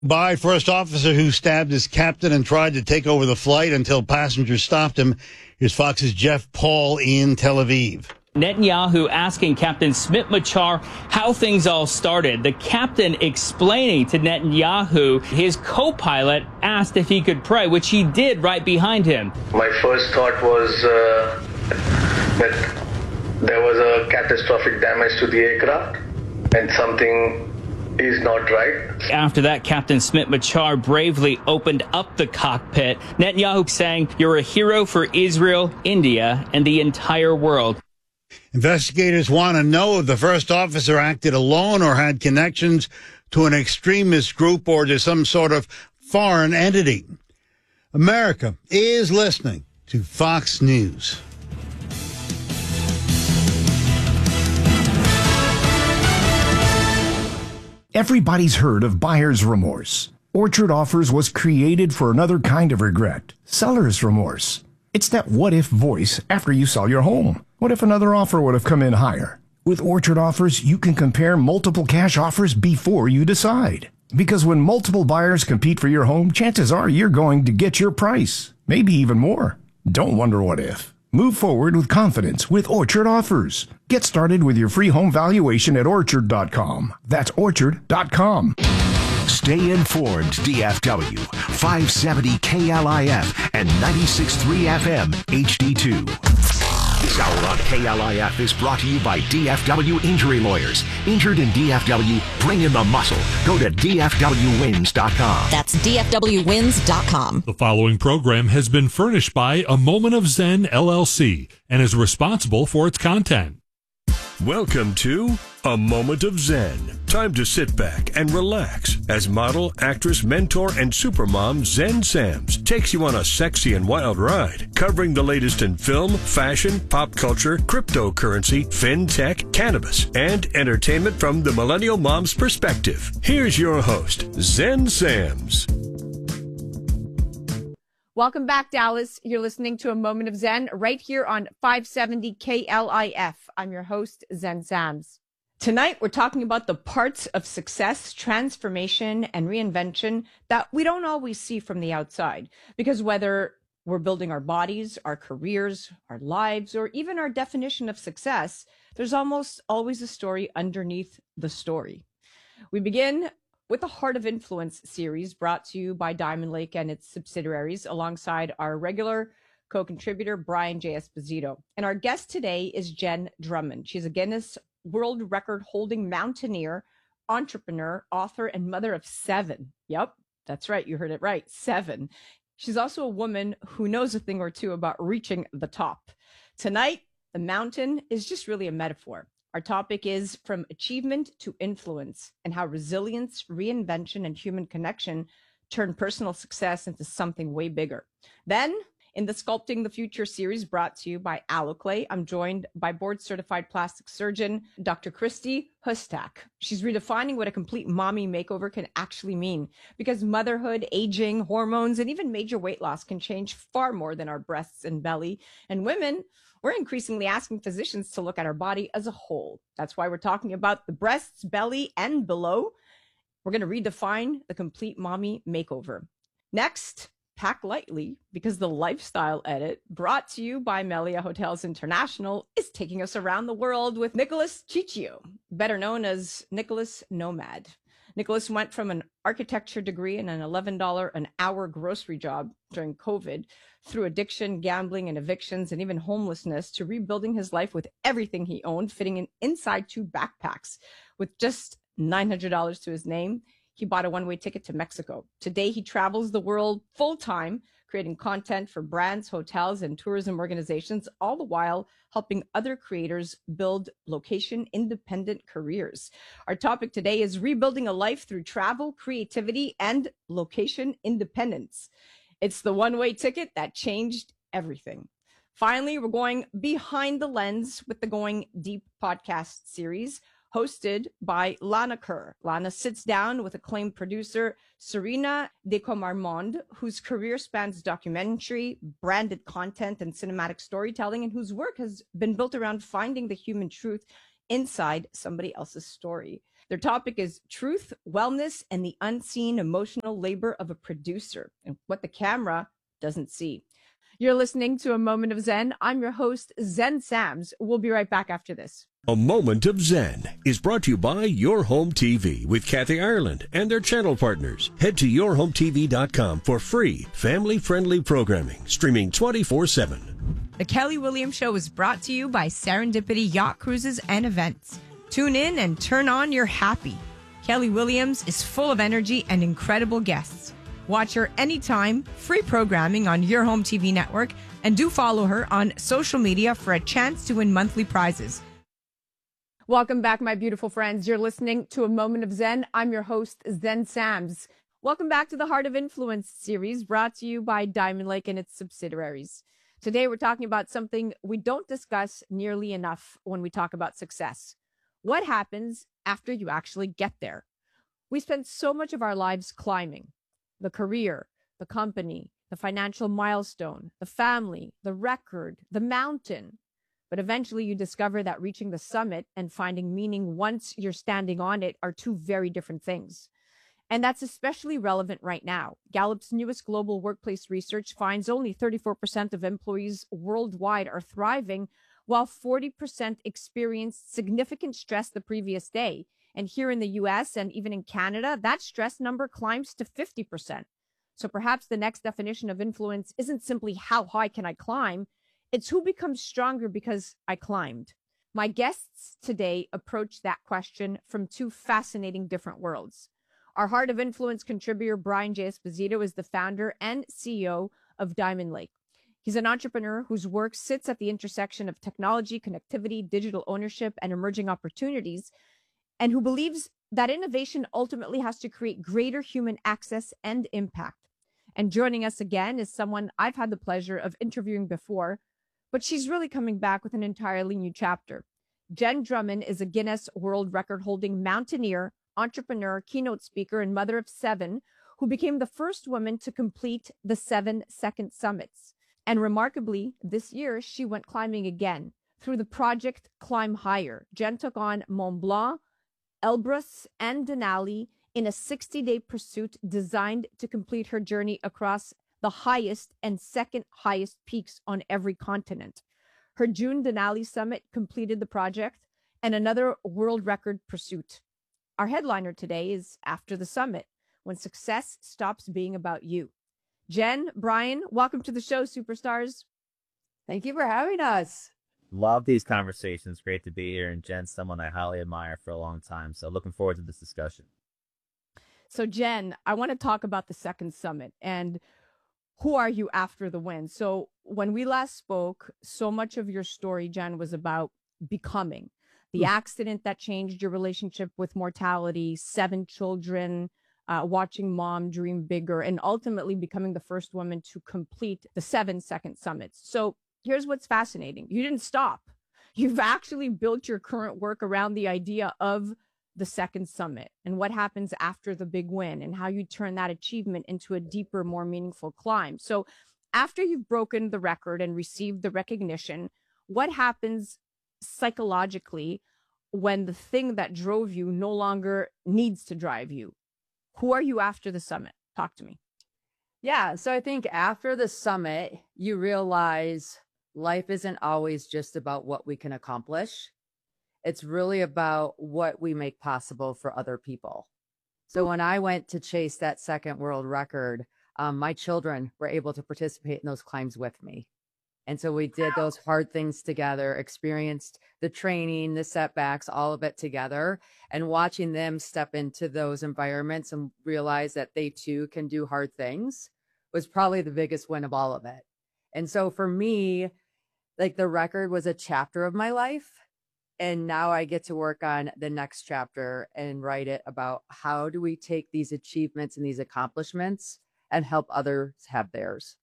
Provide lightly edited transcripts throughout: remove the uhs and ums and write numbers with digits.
By first officer who stabbed his captain and tried to take over the flight until passengers stopped him. Here's Fox's Jeff Paul in Tel Aviv. Netanyahu asking Captain Smit Machar how things all started. The captain explaining to Netanyahu his co-pilot asked if he could pray, which he did right behind him. My first thought was that there was a catastrophic damage to the aircraft and something is not right. After that, Captain Smit Machar bravely opened up the cockpit. Netanyahu saying, "You're a hero for Israel, India, and the entire world." Investigators want to know if the first officer acted alone or had connections to an extremist group or to some sort of foreign entity. America is listening to Fox News. Everybody's heard of buyer's remorse. Orchard Offers was created for another kind of regret, seller's remorse. It's that what-if voice after you sell your home. What if another offer would have come in higher? With Orchard Offers, you can compare multiple cash offers before you decide. Because when multiple buyers compete for your home, chances are you're going to get your price, maybe even more. Don't wonder what if. Move forward with confidence with Orchard Offers. Get started with your free home valuation at Orchard.com. That's Orchard.com. Stay informed, DFW. 570 KLIF and 96.3 FM HD2. This hour on KLIF is brought to you by DFW Injury Lawyers. Injured in DFW, bring in the muscle. Go to DFWWins.com. That's DFWWins.com. The following program has been furnished by A Moment of Zen, LLC, and is responsible for its content. Welcome to A Moment of Zen. Time to sit back and relax as model, actress, mentor, and supermom Zen Sams takes you on a sexy and wild ride, covering the latest in film, fashion, pop culture, cryptocurrency, fintech, cannabis, and entertainment from the millennial mom's perspective. Here's your host, Zen Sams. Welcome back, Dallas. You're listening to A Moment of Zen right here on 570 KLIF. I'm your host, Zen Sams. Tonight, we're talking about the parts of success, transformation, and reinvention that we don't always see from the outside. Because whether we're building our bodies, our careers, our lives, or even our definition of success, there's almost always a story underneath the story. We begin with the Heart of Influence series brought to you by Diamond Lake and its subsidiaries alongside our regular co-contributor, Brian J. Esposito. And our guest today is Jen Drummond. She's a Guinness World Record holding mountaineer, entrepreneur, author, and mother of 7. Yep, that's right. You heard it right. 7. She's also a woman who knows a thing or two about reaching the top. Tonight, the mountain is just really a metaphor. Our topic is from achievement to influence and how resilience, reinvention, and human connection turn personal success into something way bigger. Then, in the Sculpting the Future series brought to you by Alloclay, I'm joined by board-certified plastic surgeon, Dr. Christy Hustak. She's redefining what a complete mommy makeover can actually mean, because motherhood, aging, hormones, and even major weight loss can change far more than our breasts and belly. And women, we're increasingly asking physicians to look at our body as a whole. That's why we're talking about the breasts, belly, and below. We're going to redefine the complete mommy makeover. Next, pack lightly, because the lifestyle edit, brought to you by Melia Hotels International, is taking us around the world with Nicholas Ciccio, better known as Nicholas Nomad. Nicholas went from an architecture degree and an $11 an hour grocery job during COVID through addiction, gambling, and evictions, and even homelessness, to rebuilding his life with everything he owned, fitting in inside 2 backpacks. With just $900 to his name, he bought a one-way ticket to Mexico. Today, he travels the world full-time, creating content for brands, hotels, and tourism organizations, all the while helping other creators build location-independent careers. Our topic today is rebuilding a life through travel, creativity, and location independence. It's the one-way ticket that changed everything. Finally, we're going behind the lens with the Going Deep podcast series, hosted by Lana Kerr. Lana sits down with acclaimed producer Serena Decomarmond, whose career spans documentary, branded content, and cinematic storytelling, and whose work has been built around finding the human truth inside somebody else's story. Their topic is truth, wellness, and the unseen emotional labor of a producer and what the camera doesn't see. You're listening to A Moment of Zen. I'm your host, Zen Sams. We'll be right back after this. A Moment of Zen is brought to you by Your Home TV with Kathy Ireland and their channel partners. Head to yourhometv.com for free, family-friendly programming, streaming 24/7. The Kelly Williams Show is brought to you by Serendipity Yacht Cruises and Events. Tune in and turn on your happy. Kelly Williams is full of energy and incredible guests. Watch her anytime, free programming on Your Home TV network, and do follow her on social media for a chance to win monthly prizes. Welcome back, my beautiful friends. You're listening to A Moment of Zen. I'm your host, Zen Sams. Welcome back to the Heart of Influence series brought to you by Diamond Lake and its subsidiaries. Today, we're talking about something we don't discuss nearly enough when we talk about success. What happens after you actually get there? We spend so much of our lives climbing. The career, the company, the financial milestone, the family, the record, the mountain. But eventually you discover that reaching the summit and finding meaning once you're standing on it are two very different things. And that's especially relevant right now. Gallup's newest global workplace research finds only 34% of employees worldwide are thriving, while 40% experienced significant stress the previous day. And here in the US and even in Canada, that stress number climbs to 50%. So perhaps the next definition of influence isn't simply how high can I climb? It's who becomes stronger because I climbed. My guests today approach that question from two fascinating different worlds. Our Heart of Influence contributor, Brian J. Esposito, is the founder and CEO of Diamond Lake. He's an entrepreneur whose work sits at the intersection of technology, connectivity, digital ownership, and emerging opportunities, and who believes that innovation ultimately has to create greater human access and impact. And joining us again is someone I've had the pleasure of interviewing before, but she's really coming back with an entirely new chapter. Jen Drummond is a Guinness World Record-holding mountaineer, entrepreneur, keynote speaker, and mother of 7, who became the first woman to complete the 7-second summits. And remarkably, this year, she went climbing again. Through the project Climb Higher, Jen took on Mont Blanc, Elbrus, and Denali in a 60-day pursuit designed to complete her journey across the highest and second highest peaks on every continent. Her June Denali summit completed the project and another world record pursuit. Our headliner today is After the Summit, when success stops being about you. Jen, Brian, welcome to the show, superstars. Thank you for having us. Love these conversations. Great to be here. And Jen's someone I highly admire for a long time. So looking forward to this discussion. So Jen, I want to talk about the second summit and who are you after the win? So when we last spoke, so much of your story, Jen, was about becoming. The accident that changed your relationship with mortality, 7 children, watching mom dream bigger, and ultimately becoming the first woman to complete the 7-second summits. So here's what's fascinating. You didn't stop. You've actually built your current work around the idea of the second summit and what happens after the big win and how you turn that achievement into a deeper, more meaningful climb. So after you've broken the record and received the recognition, what happens psychologically when the thing that drove you no longer needs to drive you? Who are you after the summit? Talk to me. Yeah, so I think after the summit, you realize life isn't always just about what we can accomplish. It's really about what we make possible for other people. So when I went to chase that second world record, my children were able to participate in those climbs with me. And so we did those hard things together, experienced the training, the setbacks, all of it together, and watching them step into those environments and realize that they too can do hard things was probably the biggest win of all of it. And so for me, like the record was a chapter of my life. And now I get to work on the next chapter and write it about how do we take these achievements and these accomplishments and help others have theirs.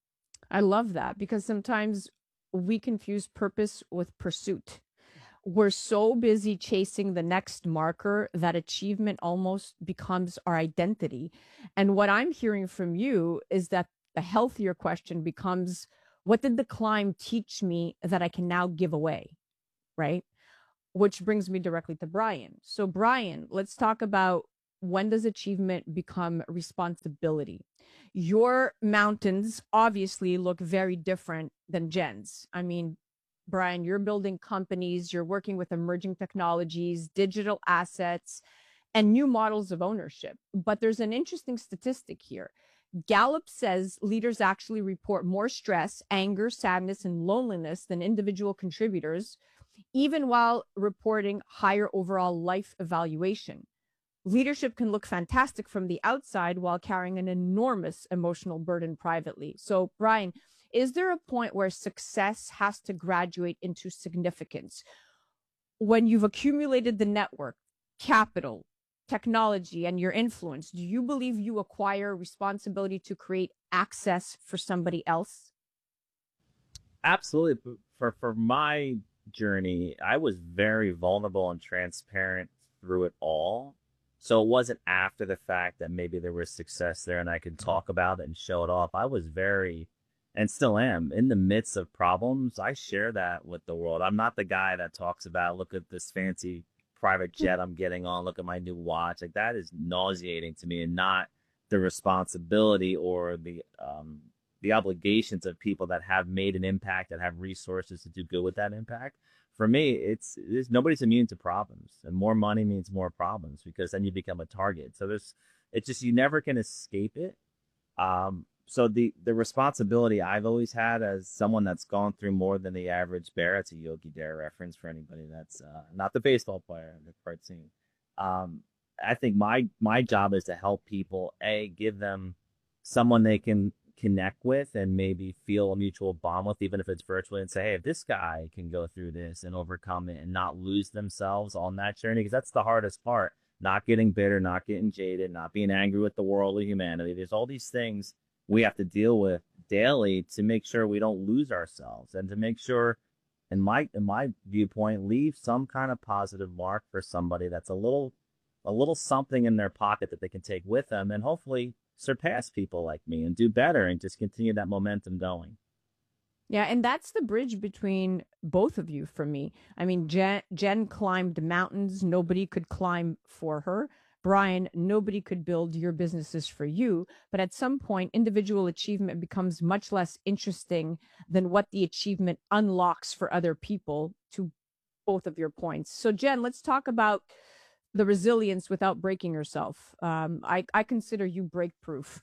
I love that because sometimes we confuse purpose with pursuit. We're so busy chasing the next marker that achievement almost becomes our identity. And what I'm hearing from you is that the healthier question becomes, what did the climb teach me that I can now give away? Right? which brings me directly to Brian. So, Brian, let's talk about, when does achievement become responsibility? Your mountains obviously look very different than Jen's. I mean, Brian, you're building companies, you're working with emerging technologies, digital assets, and new models of ownership. But there's an interesting statistic here. Gallup says leaders actually report more stress, anger, sadness, and loneliness than individual contributors, even while reporting higher overall life evaluation. Leadership can look fantastic from the outside while carrying an enormous emotional burden privately. So, Brian, is there a point where success has to graduate into significance? When you've accumulated the network, capital, technology, and your influence, do you believe you acquire responsibility to create access for somebody else? Absolutely. For my journey, I was very vulnerable and transparent through it all. So it wasn't after the fact that maybe there was success there and I could talk about it and show it off. I was very, and still am, in the midst of problems. I share that with the world. I'm not the guy that talks about, look at this fancy private jet I'm getting on, look at my new watch. Like, that is nauseating to me, and not the responsibility or the obligations of people that have made an impact, that have resources to do good with that impact. For me, it's nobody's immune to problems, and more money means more problems, because then you become a target. So it's just, you never can escape it. So the responsibility I've always had as someone that's gone through more than the average bear, it's a Yogi Bear reference for anybody that's not the baseball player, the cartoon. I think my job is to help people, give them someone they can connect with and maybe feel a mutual bond with, even if it's virtually, and say, hey, if this guy can go through this and overcome it and not lose themselves on that journey, because that's the hardest part, not getting bitter, not getting jaded, not being angry with the world or humanity. There's all these things we have to deal with daily to make sure we don't lose ourselves, and to make sure, in my viewpoint, leave some kind of positive mark for somebody that's a little something in their pocket that they can take with them, and hopefully surpass people like me and do better and just continue that momentum going. Yeah, and that's the bridge between both of you for me. I mean, Jen climbed mountains nobody could climb for her. Brian, nobody could build your businesses for you. But at some point, individual achievement becomes much less interesting than what the achievement unlocks for other people, to both of your points. So, Jen, let's talk about the resilience without breaking yourself. I consider you break proof.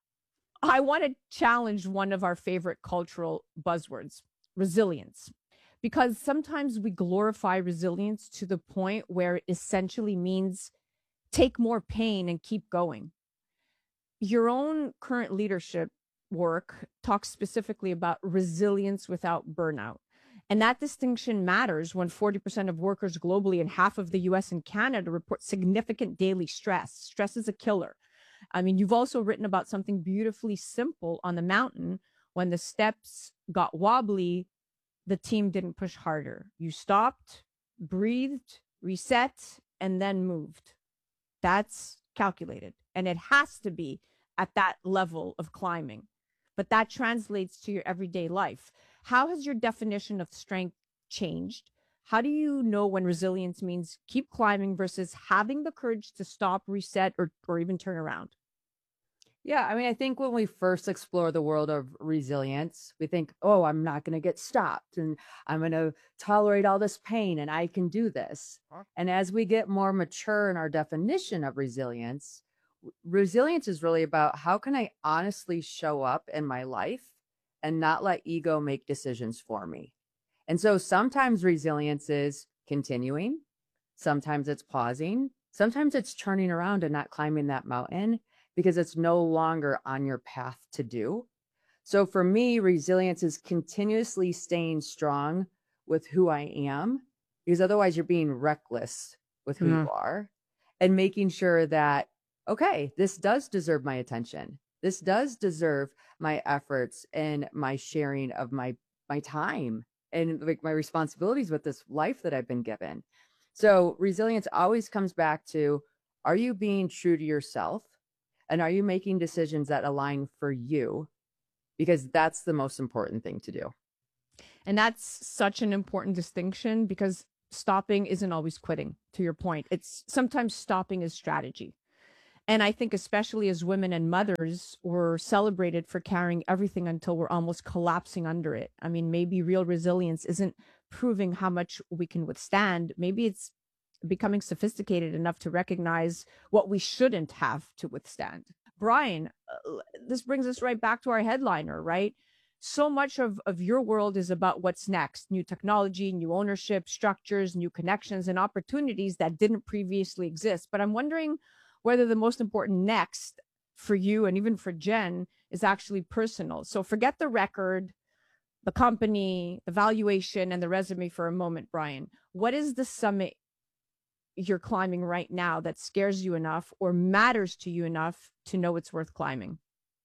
I want to challenge one of our favorite cultural buzzwords, resilience, because sometimes we glorify resilience to the point where it essentially means take more pain and keep going. Your own current leadership work talks specifically about resilience without burnout. And that distinction matters when 40% of workers globally and half of the US and Canada report significant daily stress. Stress is a killer. I mean, you've also written about something beautifully simple on the mountain. When the steps got wobbly, the team didn't push harder. You stopped, breathed, reset, and then moved. That's calculated. And it has to be at that level of climbing. But that translates to your everyday life. How has your definition of strength changed? How do you know when resilience means keep climbing versus having the courage to stop, reset, or even turn around? Yeah, I mean, I think when we first explore the world of resilience, we think, oh, I'm not going to get stopped and I'm going to tolerate all this pain and I can do this. And as we get more mature in our definition of resilience, resilience is really about how can I honestly show up in my life and not let ego make decisions for me. And so sometimes resilience is continuing. Sometimes it's pausing. Sometimes it's turning around and not climbing that mountain because it's no longer on your path to do. So for me, resilience is continuously staying strong with who I am, because otherwise you're being reckless with who you are, and making sure that, okay, this does deserve my attention. This does deserve my efforts and my sharing of my time and like my responsibilities with this life that I've been given. So resilience always comes back to, are you being true to yourself? And are you making decisions that align for you? Because that's the most important thing to do. And that's such an important distinction, because stopping isn't always quitting, to your point. It's sometimes stopping is strategy. And I think especially as women and mothers, we're celebrated for carrying everything until we're almost collapsing under it. I mean, maybe real resilience isn't proving how much we can withstand. Maybe it's becoming sophisticated enough to recognize what we shouldn't have to withstand. Brian, this brings us right back to our headliner, right? So much of your world is about what's next: new technology, new ownership structures, new connections, and opportunities that didn't previously exist. But I'm wondering whether the most important next for you and even for Jen is actually personal. So forget the record, the company, the valuation, and the resume for a moment, Brian. What is the summit you're climbing right now that scares you enough or matters to you enough to know it's worth climbing?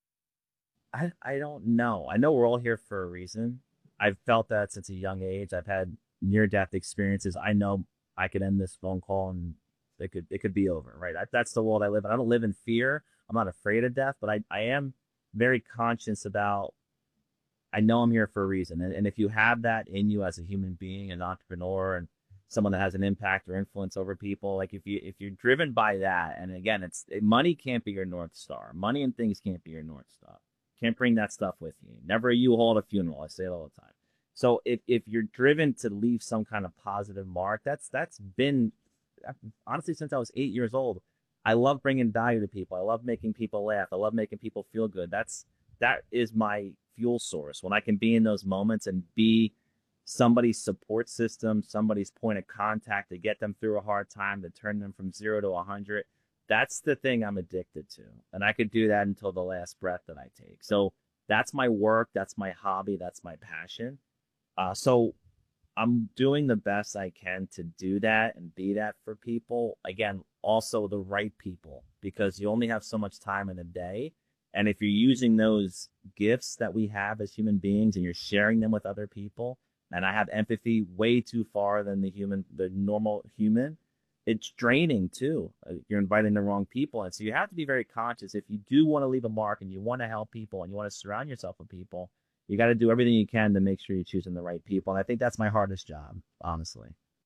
I don't know. I know we're all here for a reason. I've felt that since a young age. I've had near-death experiences. I know I could end this phone call and it could be over, right? That's the world I live in. I don't live in fear. I'm not afraid of death, but I am very conscious about, I know I'm here for a reason. And if you have that in you as a human being, an entrepreneur, and someone that has an impact or influence over people, like if you're driven by that, and again, money can't be your North Star. Money and things can't be your North Star. Can't bring that stuff with you. Never a U-Haul at a funeral. I say it all the time. So if you're driven to leave some kind of positive mark, that's been, honestly, since I was 8 years old. I love bringing value to people. I love making people laugh. I love making people feel good. That is my fuel source. When I can be in those moments and be somebody's support system, somebody's point of contact to get them through a hard time, to turn them from 0 to 100. That's the thing I'm addicted to. And I could do that until the last breath that I take. So that's my work. That's my hobby. That's my passion. So I'm doing the best I can to do that and be that for people. Again, also the right people, because you only have so much time in a day. And if you're using those gifts that we have as human beings and you're sharing them with other people, and I have empathy way too far than the normal human, it's draining too. You're inviting the wrong people. And so you have to be very conscious. If you do want to leave a mark and you want to help people and you want to surround yourself with people, you got to do everything you can to make sure you're choosing the right people. And I think that's my hardest job, honestly.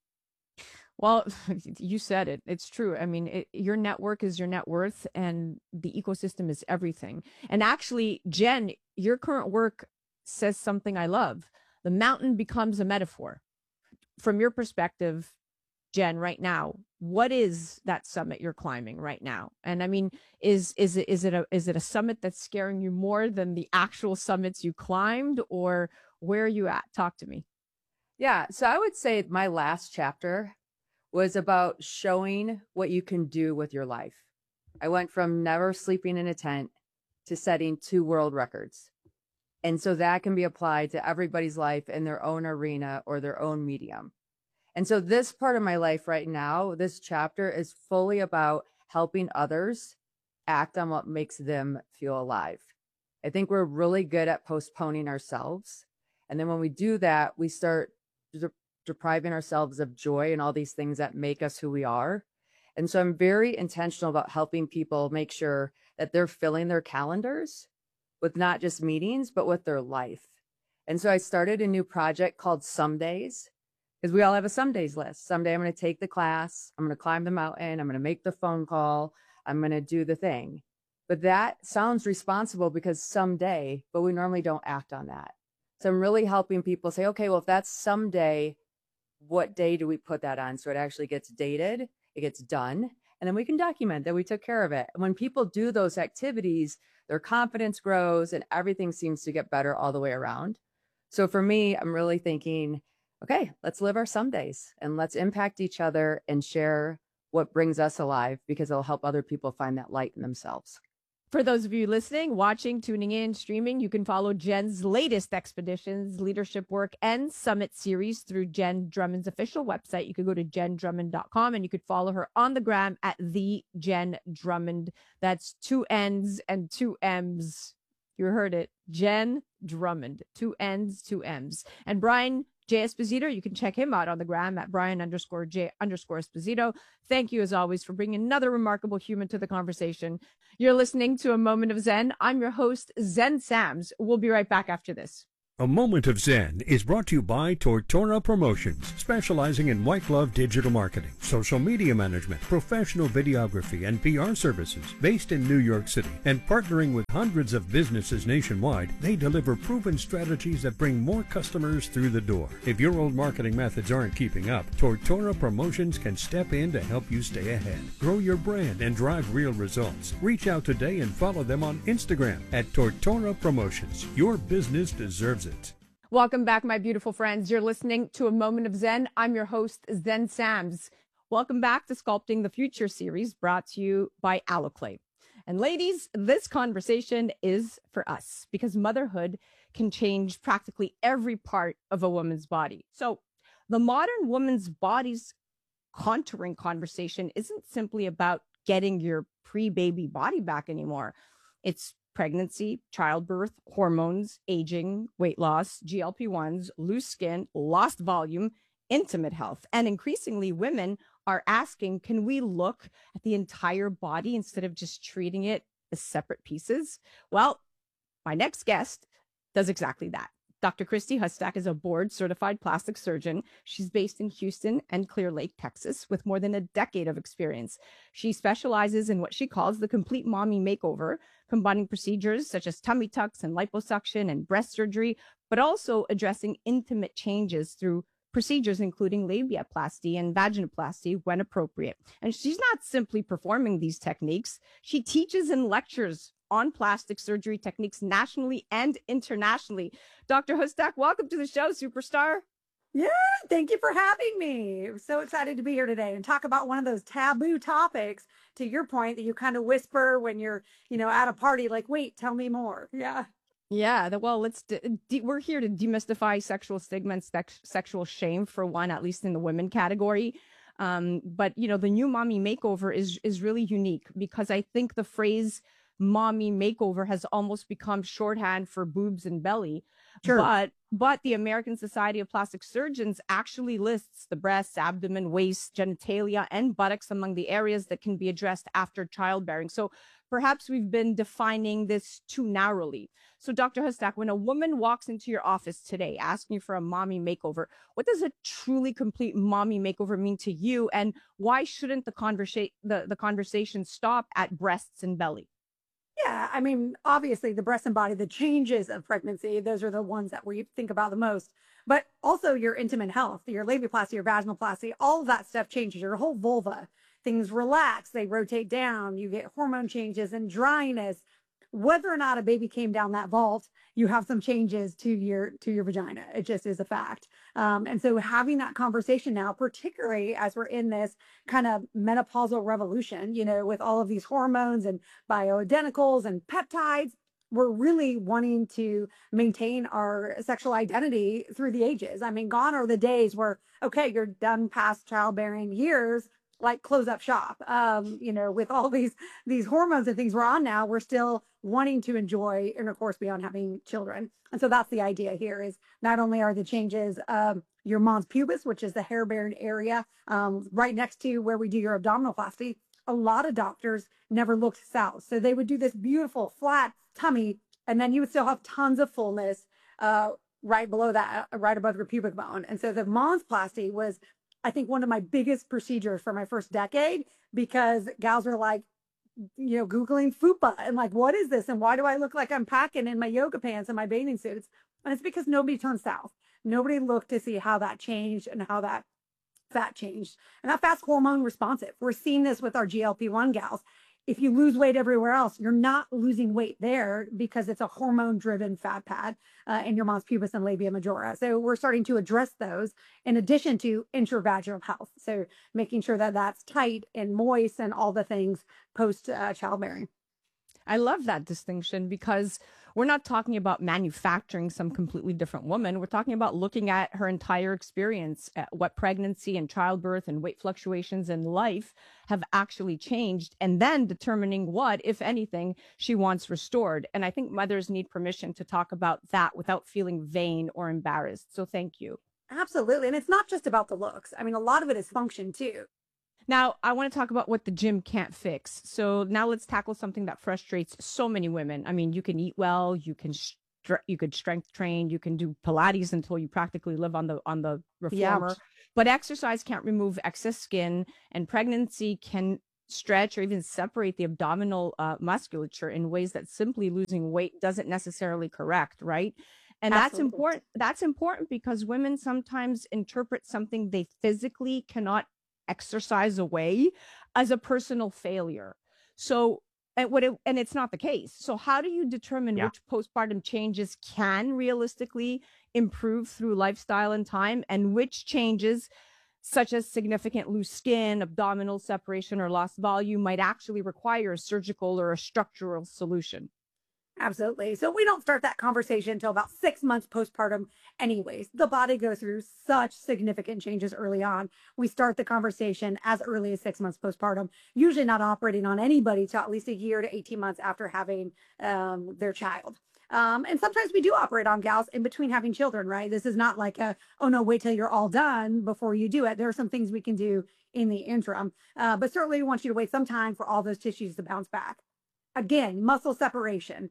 Well, you said it. It's true. I mean, your network is your net worth, and the ecosystem is everything. And actually, Jen, your current work says something I love. The mountain becomes a metaphor. From your perspective, Jen, right now, what is that summit you're climbing right now? And I mean, is it a summit that's scaring you more than the actual summits you climbed, or where are you at? Talk to me. Yeah. So I would say my last chapter was about showing what you can do with your life. I went from never sleeping in a tent to setting 2 world records. And so that can be applied to everybody's life in their own arena or their own medium. And so this part of my life right now, this chapter is fully about helping others act on what makes them feel alive. I think we're really good at postponing ourselves. And then when we do that, we start depriving ourselves of joy and all these things that make us who we are. And so I'm very intentional about helping people make sure that they're filling their calendars with not just meetings, but with their life. And so I started a new project called Some Days, because we all have a some days list. Someday I'm going to take the class, I'm going to climb the mountain, I'm going to make the phone call, I'm going to do the thing. But that sounds responsible because someday, but we normally don't act on that. So I'm really helping people say, okay, well, if that's someday, what day do we put that on? So it actually gets dated, it gets done, and then we can document that we took care of it. And when people do those activities, their confidence grows and everything seems to get better all the way around. So for me, I'm really thinking, okay, let's live our some days and let's impact each other and share what brings us alive, because it'll help other people find that light in themselves. For those of you listening, watching, tuning in, streaming, you can follow Jen's latest expeditions, leadership work, and summit series through Jen Drummond's official website. You could go to jendrummond.com and you could follow her on the gram at the Jen Drummond. That's 2 N's and 2 M's. You heard it. Jen Drummond. 2 N's, 2 M's. And Brian J. Esposito, you can check him out on the gram at Brian_J_Esposito. Thank you, as always, for bringing another remarkable human to the conversation. You're listening to A Moment of Zen. I'm your host, Zen Sams. We'll be right back after this. A Moment of Zen is brought to you by Tortora Promotions, specializing in white glove digital marketing, social media management, professional videography, and PR services. Based in New York City and partnering with hundreds of businesses nationwide, they deliver proven strategies that bring more customers through the door. If your old marketing methods aren't keeping up, Tortora Promotions can step in to help you stay ahead. Grow your brand and drive real results. Reach out today and follow them on Instagram at Tortora Promotions. Your business deserves it. Welcome back, my beautiful friends. You're listening to A Moment of Zen. I'm your host, Zen Sams. Welcome back to Sculpting the Future series, brought to you by Alloclay. And ladies, this conversation is for us because motherhood can change practically every part of a woman's body. So the modern woman's body's contouring conversation isn't simply about getting your pre-baby body back anymore. It's pregnancy, childbirth, hormones, aging, weight loss, GLP-1s, loose skin, lost volume, intimate health. And increasingly, women are asking, can we look at the entire body instead of just treating it as separate pieces? Well, my next guest does exactly that. Dr. Christy Hustak is a board-certified plastic surgeon. She's based in Houston and Clear Lake, Texas, with more than a decade of experience. She specializes in what she calls the complete mommy makeover, combining procedures such as tummy tucks and liposuction and breast surgery, but also addressing intimate changes through procedures including labiaplasty and vaginoplasty when appropriate. And she's not simply performing these techniques. She teaches and lectures on plastic surgery techniques nationally and internationally. Dr. Hustak, welcome to the show, superstar. Yeah, thank you for having me. I'm so excited to be here today and talk about one of those taboo topics, to your point, that you kind of whisper when you're, at a party, like, wait, tell me more. Yeah. Yeah, well, we're here to demystify sexual stigma and sexual shame, for one, at least in the women category. But, the new mommy makeover is really unique because I think the phrase mommy makeover has almost become shorthand for boobs and belly. Sure. But the American Society of Plastic Surgeons actually lists the breasts, abdomen, waist, genitalia, and buttocks among the areas that can be addressed after childbearing. So perhaps we've been defining this too narrowly. So Dr. Hustak, when a woman walks into your office today asking you for a mommy makeover, what does a truly complete mommy makeover mean to you? And why shouldn't the conversation stop at breasts and belly? Yeah, I mean, obviously the breast and body, the changes of pregnancy, those are the ones that we think about the most. But also your intimate health, your labiaplasty, your vaginoplasty, all of that stuff changes. Your whole vulva, things relax, they rotate down, you get hormone changes and dryness. Whether or not a baby came down that vault, you have some changes to your vagina. It just is a fact. And so having that conversation now, particularly as we're in this kind of menopausal revolution, with all of these hormones and bioidenticals and peptides, we're really wanting to maintain our sexual identity through the ages. I mean, gone are the days where, okay, you're done past childbearing years, like close up shop. With all these hormones and things we're on now, we're still wanting to enjoy intercourse beyond having children. And so that's the idea here, is not only are the changes your mons pubis, which is the hair bearing area right next to where we do your abdominoplasty. A lot of doctors never looked south. So they would do this beautiful flat tummy, and then you would still have tons of fullness right below that, right above your pubic bone. And so the monsplasty was, I think, one of my biggest procedures for my first decade, because gals are like, Googling fupa and like, what is this? And why do I look like I'm packing in my yoga pants and my bathing suits? And it's because nobody turned south. Nobody looked to see how that changed and how that fat changed. And that fat's hormone responsive. We're seeing this with our GLP-1 gals. If you lose weight everywhere else, you're not losing weight there because it's a hormone-driven fat pad in your mons pubis and labia majora. So we're starting to address those in addition to intravaginal health. So making sure that that's tight and moist and all the things post childbearing. I love that distinction because we're not talking about manufacturing some completely different woman. We're talking about looking at her entire experience, at what pregnancy and childbirth and weight fluctuations in life have actually changed, and then determining what, if anything, she wants restored. And I think mothers need permission to talk about that without feeling vain or embarrassed. So thank you. Absolutely. And it's not just about the looks. I mean, a lot of it is function too. Now, I want to talk about what the gym can't fix. So now let's tackle something that frustrates so many women. I mean, you can eat well, you can you could strength train, you can do Pilates until you practically live on the reformer. But exercise can't remove excess skin, and pregnancy can stretch or even separate the abdominal musculature in ways that simply losing weight doesn't necessarily correct, right? And that's important. That's important because women sometimes interpret something they physically cannot exercise away as a personal failure. So, and it's not the case. So how do you determine which postpartum changes can realistically improve through lifestyle and time, and which changes, such as significant loose skin, abdominal separation, or lost volume, might actually require a surgical or a structural solution? Absolutely. So we don't start that conversation until about 6 months postpartum anyways. The body goes through such significant changes early on. We start the conversation as early as 6 months postpartum, usually not operating on anybody till at least a year to 18 months after having their child. And sometimes we do operate on gals in between having children, right? This is not like oh no, wait till you're all done before you do it. There are some things we can do in the interim. But certainly we want you to wait some time for all those tissues to bounce back. Again, muscle separation.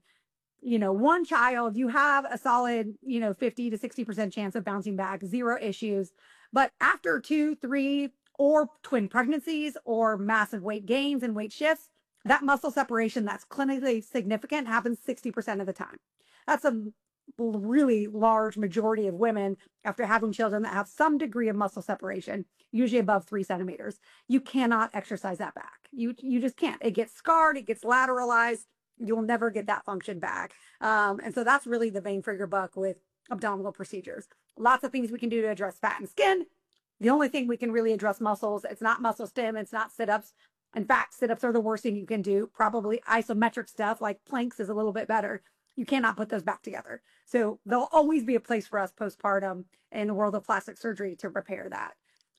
One child, you have a solid, 50 to 60% chance of bouncing back, zero issues. But after 2, 3, or twin pregnancies or massive weight gains and weight shifts, that muscle separation that's clinically significant happens 60% of the time. That's a really large majority of women after having children that have some degree of muscle separation, usually above 3 centimeters. You cannot exercise that back. You just can't. It gets scarred, it gets lateralized. You'll never get that function back. And so that's really the bang for your buck with abdominal procedures. Lots of things we can do to address fat and skin. The only thing we can really address muscles, it's not muscle stim, it's not sit-ups. In fact, sit-ups are the worst thing you can do. Probably isometric stuff like planks is a little bit better. You cannot put those back together. So there'll always be a place for us postpartum in the world of plastic surgery to repair that.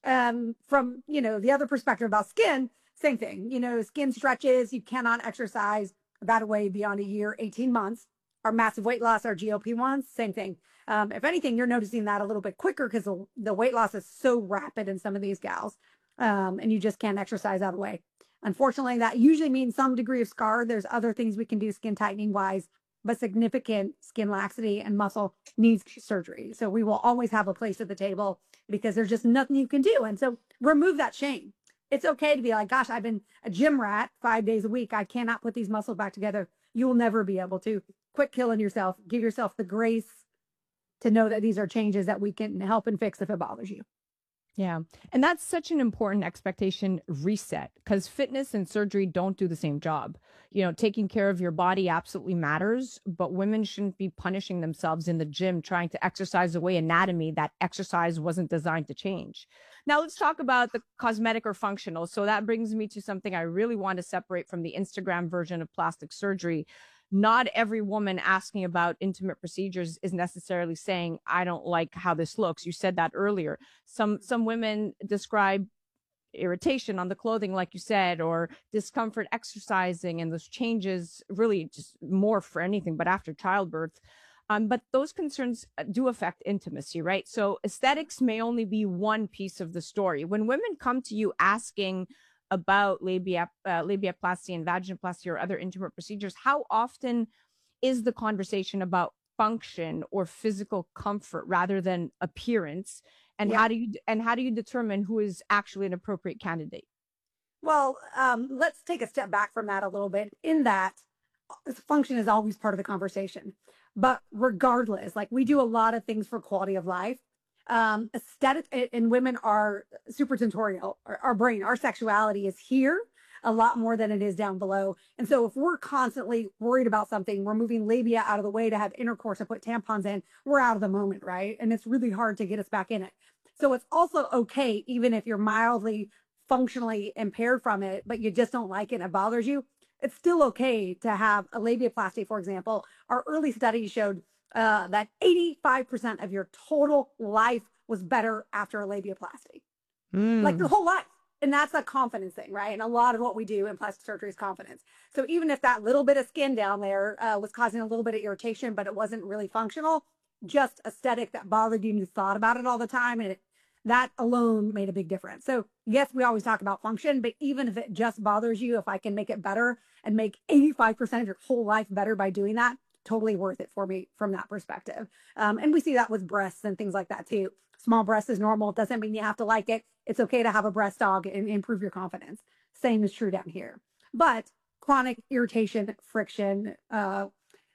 From, the other perspective about skin, same thing. Skin stretches, you cannot exercise that away beyond a year, 18 months. Our massive weight loss, our GLP-1s, same thing. If anything, you're noticing that a little bit quicker because the weight loss is so rapid in some of these gals, and you just can't exercise that away. Unfortunately, that usually means some degree of scar. There's other things we can do skin tightening wise, but significant skin laxity and muscle needs surgery. So we will always have a place at the table because there's just nothing you can do. And so remove that shame. It's okay to be like, gosh, I've been a gym rat 5 days a week. I cannot put these muscles back together. You will never be able to. Quit killing yourself. Give yourself the grace to know that these are changes that we can help and fix if it bothers you. Yeah. And that's such an important expectation reset because fitness and surgery don't do the same job. Taking care of your body absolutely matters, but women shouldn't be punishing themselves in the gym trying to exercise away anatomy that exercise wasn't designed to change. Now let's talk about the cosmetic or functional. So that brings me to something I really want to separate from the Instagram version of plastic surgery. Not every woman asking about intimate procedures is necessarily saying, I don't like how this looks. You said that earlier. Some women describe irritation on the clothing, like you said, or discomfort exercising, and those changes really just more for anything but after childbirth. But those concerns do affect intimacy, right? So aesthetics may only be one piece of the story. When women come to you asking about labiaplasty and vaginoplasty or other intimate procedures, how often is the conversation about function or physical comfort rather than appearance? And how do you determine who is actually an appropriate candidate? Well, let's take a step back from that a little bit. In that, function is always part of the conversation. But regardless, like we do a lot of things for quality of life. Aesthetic and women are supertentorial. Our brain, our sexuality is here a lot more than it is down below. And so if we're constantly worried about something, we're moving labia out of the way to have intercourse and put tampons in, we're out of the moment, right? And it's really hard to get us back in it. So it's also okay, even if you're mildly functionally impaired from it, but you just don't like it and it bothers you. It's still okay to have a labiaplasty, for example. Our early studies showed that 85% of your total life was better after a labiaplasty. Like the whole life. And that's a confidence thing, right? And a lot of what we do in plastic surgery is confidence. So even if that little bit of skin down there was causing a little bit of irritation, but it wasn't really functional, just aesthetic that bothered you and you thought about it all the time, and that alone made a big difference. So yes, we always talk about function, but even if it just bothers you, if I can make it better and make 85% of your whole life better by doing that, totally worth it for me from that perspective. And we see that with breasts and things like that too. Small breasts is normal. It doesn't mean you have to like it. It's okay to have a breast dog and improve your confidence. Same is true down here. But chronic irritation, friction,